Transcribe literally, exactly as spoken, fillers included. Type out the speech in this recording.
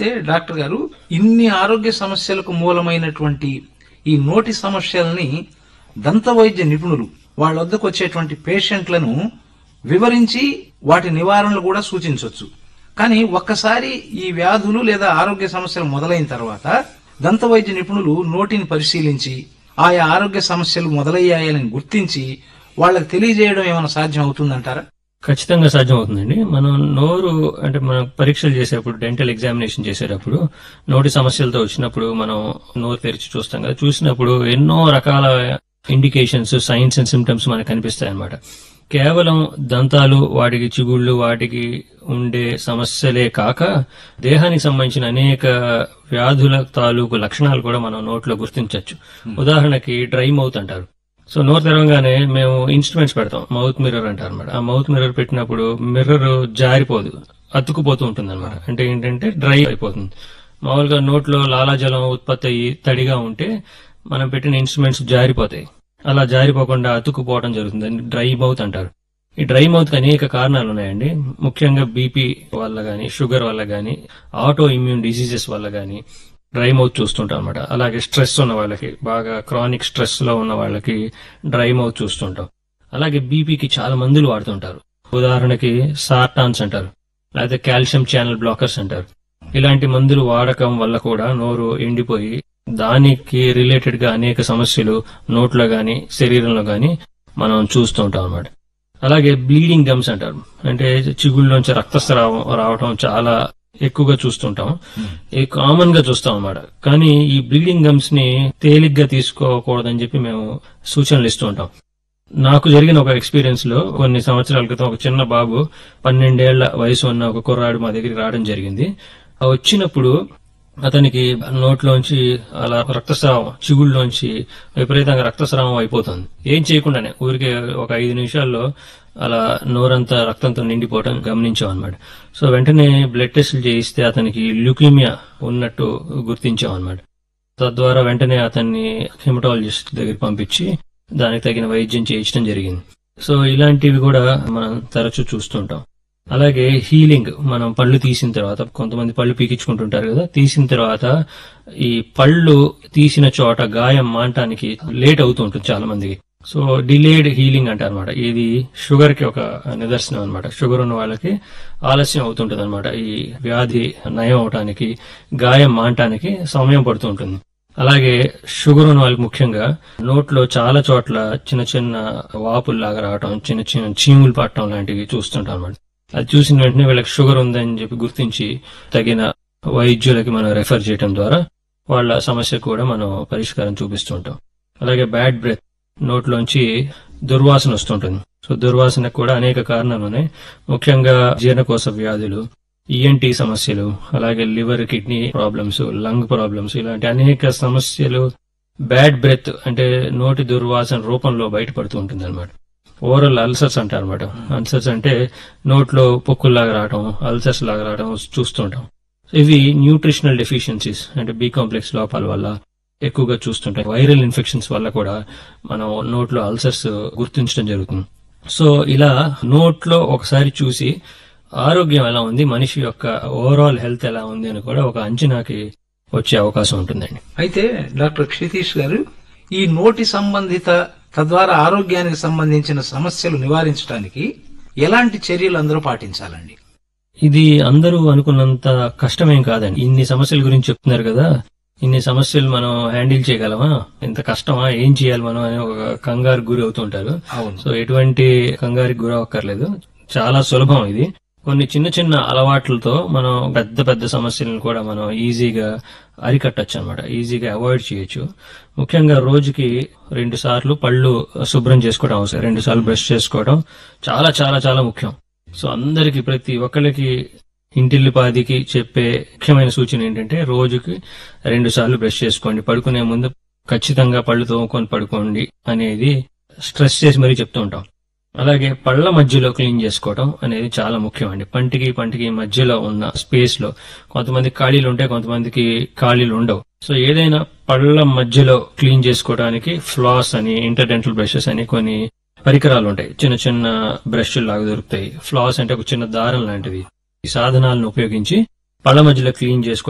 అయితే డాక్టర్ గారు, ఇన్ని ఆరోగ్య సమస్యలకు మూలమైనటువంటి ఈ నోటి సమస్యల్ని దంత వైద్య నిపుణులు వాళ్ళ వద్దకు వచ్చేటువంటి పేషెంట్లను వివరించి వాటి నివారణలు కూడా సూచించవచ్చు. కానీ ఒక్కసారి ఈ వ్యాధులు లేదా ఆరోగ్య సమస్యలు మొదలైన తర్వాత దంత వైద్య నిపుణులు నోటిని పరిశీలించి ఆయా ఆరోగ్య సమస్యలు మొదలయ్యాయని గుర్తించి వాళ్ళకి తెలియజేయడం ఏమైనా సాధ్యం అవుతుందంటారా? ఖచ్చితంగా సాధ్యం అవుతుందండి. మనం నోరు అంటే మనం పరీక్షలు చేసేప్పుడు, డెంటల్ ఎగ్జామినేషన్ చేసేటప్పుడు నోటి సమస్యలతో వచ్చినప్పుడు మనం నోరు తెరిచి చూస్తాం కదా. చూసినప్పుడు ఎన్నో రకాల ఇండికేషన్స్, సైన్స్ అండ్ సిమ్టమ్స్ మనకు కనిపిస్తాయి అన్నమాట. కేవలం దంతాలు, వాటికి చిగుళ్ళు, వాటికి ఉండే సమస్యలే కాక దేహానికి సంబంధించిన అనేక వ్యాధుల తాలూకు లక్షణాలు కూడా మనం నోట్లో గుర్తించవచ్చు. ఉదాహరణకి డ్రై మౌత్ అంటారు. సో నోరు తెరవగానే మేము ఇన్స్ట్రుమెంట్స్ పెడతాం, మౌత్ మిర్రర్ అంటారు అనమాట. ఆ మౌత్ మిర్రర్ పెట్టినప్పుడు మిర్రర్ జారిపోదు, అతుక్కుపోతూ ఉంటుంది అనమాట. అంటే ఏంటంటే డ్రై అయిపోతుంది. మామూలుగా నోట్లో లాలాజలం ఉత్పత్తి అయ్యి తడిగా ఉంటే మనం పెట్టిన ఇన్స్ట్రుమెంట్స్ జారిపోతాయి. అలా జారిపోకుండా అతుక్కుపోవడం జరుగుతుంది. డ్రై మౌత్ అంటారు. ఈ డ్రై మౌత్ కి అనేక కారణాలు ఉన్నాయండి. ముఖ్యంగా బీపీ వల్ల గానీ, షుగర్ వల్ల గానీ, ఆటో ఇమ్యూన్ డిసీజెస్ వల్ల గానీ డ్రై మౌత్ చూస్తుంటాం అనమాట. అలాగే స్ట్రెస్ ఉన్న వాళ్ళకి, బాగా క్రానిక్ స్ట్రెస్ లో ఉన్న వాళ్ళకి డ్రై మౌత్ చూస్తుంటాం. అలాగే బీపీకి చాలా మందులు వాడుతుంటారు. ఉదాహరణకి సార్టాన్స్ అంటారు, లేకపోతే కాల్షియం ఛానల్ బ్లాకర్స్ అంటారు. ఇలాంటి మందులు వాడకం వల్ల కూడా నోరు ఎండిపోయి దానికి రిలేటెడ్ గా అనేక సమస్యలు నోట్లో గాని, శరీరంలో గాని మనం చూస్తూ ఉంటాం అనమాట. అలాగే బ్లీడింగ్ గమ్స్ అంటారు. అంటే చిగుళ్ళలోంచి రక్తస్రావం రావడం చాలా ఎక్కువగా చూస్తుంటాం. ఇది కామన్ గా చూస్తాం అన్నమాట. కానీ ఈ బ్లీడింగ్ గమ్స్ ని తేలిగ్గా తీసుకోకూడదని చెప్పి మేము సూచనలు ఇస్తూ ఉంటాం. నాకు జరిగిన ఒక ఎక్స్పీరియన్స్ లో కొన్ని సంవత్సరాల క్రితం ఒక చిన్న బాబు, పన్నెండేళ్ల వయసు ఉన్న ఒక కుర్రాడు మా దగ్గరికి రావడం జరిగింది. వచ్చినప్పుడు అతనికి నోట్లోంచి అలా రక్తస్రావం, చిగుళ్ళలోంచి విపరీతంగా రక్తస్రావం అయిపోతుంది. ఏం చేయకుండానే ఊరికే ఒక ఐదు నిమిషాల్లో అలా నోరంతా రక్తంతో నిండిపోవడం గమనించాం అనమాట. సో వెంటనే బ్లడ్ టెస్టులు చేయిస్తే అతనికి ల్యూకీమియా ఉన్నట్టు గుర్తించాం అనమాట. తద్వారా వెంటనే అతన్ని హెమటాలజిస్ట్ దగ్గరికి పంపించి దానికి తగిన వైద్యం చేయించడం జరిగింది. సో ఇలాంటివి కూడా మనం తరచూ చూస్తుంటాం. అలాగే హీలింగ్, మనం పళ్ళు తీసిన తర్వాత, కొంతమంది పళ్ళు పీకించుకుంటుంటారు కదా, తీసిన తర్వాత ఈ పళ్ళు తీసిన చోట గాయం మానటానికి లేట్ అవుతూ ఉంటుంది చాలా మందికి. సో డిలేడ్ హీలింగ్ అంటారు అనమాట. ఇది షుగర్ కి ఒక నిదర్శనం అనమాట. షుగర్ ఉన్న వాళ్ళకి ఆలస్యం అవుతుంటుంది అనమాట. ఈ వ్యాధి నయం అవటానికి, గాయం మానటానికి సమయం పడుతూ ఉంటుంది. అలాగే షుగర్ ఉన్న వాళ్ళకి ముఖ్యంగా నోట్లో చాలా చోట్ల చిన్న చిన్న వాపుల్లాగా రావటం, చిన్న చిన్న చీములు పట్టడం లాంటివి చూస్తుంటాం అనమాట. అది చూసిన వెంటనే వీళ్ళకి షుగర్ ఉందని చెప్పి గుర్తించి తగిన వైద్యులకి మనం రెఫర్ చేయడం ద్వారా వాళ్ళ సమస్య కూడా మనం పరిష్కారం చూపిస్తుంటాం. అలాగే బ్యాడ్ బ్రెత్, నోట్లోంచి దుర్వాసన వస్తుంటుంది. సో దుర్వాసనకు కూడా అనేక కారణాలు ఉన్నాయి. ముఖ్యంగా జీర్ణకోశ వ్యాధులు, ఈఎన్టీ సమస్యలు, అలాగే liver, kidney problems, lung problems, ఇలాంటి అనేక సమస్యలు బ్యాడ్ బ్రెత్ అంటే నోటి దుర్వాసన రూపంలో బయటపడుతూ ఉంటుంది అనమాట. ఓరల్ అల్సర్స్ అంటారు అనమాట. అల్సర్స్ అంటే నోట్లో పొక్కుల్లాగా రావడం, అల్సర్స్ లాగా రావడం చూస్తుంటాం. ఇవి న్యూట్రిషనల్ డెఫిషియన్సీస్ అంటే బి కాంప్లెక్స్ లోపాల వల్ల ఎక్కువగా చూస్తుంటాం. వైరల్ ఇన్ఫెక్షన్స్ వల్ల కూడా మనం నోట్లో అల్సర్స్ గుర్తించడం జరుగుతుంది. సో ఇలా నోట్లో ఒకసారి చూసి ఆరోగ్యం ఎలా ఉంది, మనిషి యొక్క ఓవరాల్ హెల్త్ ఎలా ఉంది అని కూడా ఒక అంచనాకి వచ్చే అవకాశం ఉంటుందండి. అయితే డాక్టర్ క్షితీష్ గారు, ఈ నోటి సంబంధిత తద్వారా ఆరోగ్యానికి సంబంధించిన సమస్యలు నివారించడానికి ఎలాంటి చర్యలు అందరూ పాటించాలండి? ఇది అందరూ అనుకున్నంత కష్టమేం కాదండి. ఇన్ని సమస్యల గురించి చెప్తున్నారు కదా, ఇన్ని సమస్యలు మనం హ్యాండిల్ చేయగలమా, ఇంత కష్టమా, ఏం చేయాలి మనం అని ఒక కంగారు గురి అవుతుంటారు. సో ఎటువంటి కంగారికి గురి అవ్వక్కర్లేదు, చాలా సులభం ఇది. కొన్ని చిన్న చిన్న అలవాట్లతో మనం పెద్ద పెద్ద సమస్యలను కూడా మనం ఈజీగా అరికట్టచ్చు అనమాట, ఈజీగా అవాయిడ్ చేయొచ్చు. ముఖ్యంగా రోజుకి రెండు సార్లు పళ్ళు శుభ్రం చేసుకోవడం అవసరం. రెండు సార్లు బ్రష్ చేసుకోవడం చాలా చాలా చాలా ముఖ్యం. సో అందరికి, ప్రతి ఒక్కరికి ఇంటిల్లిపాదికి చెప్పే ముఖ్యమైన సూచన ఏంటంటే రోజుకి రెండు సార్లు బ్రష్ చేసుకోండి, పడుకునే ముందు ఖచ్చితంగా పళ్ళు తోముకొని పడుకోండి అనేది స్ట్రెస్ చేసి మరీ చెప్తూ ఉంటాం. అలాగే పళ్ల మధ్యలో క్లీన్ చేసుకోవడం అనేది చాలా ముఖ్యం అండి. పంటికి పంటికి మధ్యలో ఉన్న స్పేస్ లో కొంతమంది ఖాళీలు ఉంటాయి, కొంతమందికి ఖాళీలు ఉండవు. సో ఏదైనా పళ్ల మధ్యలో క్లీన్ చేసుకోవడానికి ఫ్లాస్ అని, ఇంటర్డెంటల్ బ్రషెస్ అని కొన్ని పరికరాలు ఉంటాయి. చిన్న చిన్న బ్రష్ లాగా దొరుకుతాయి. ఫ్లాస్ అంటే ఒక చిన్న దారం లాంటిది. ఈ సాధనాలను ఉపయోగించి పళ్ల మధ్యలో క్లీన్ చేసుకోవడం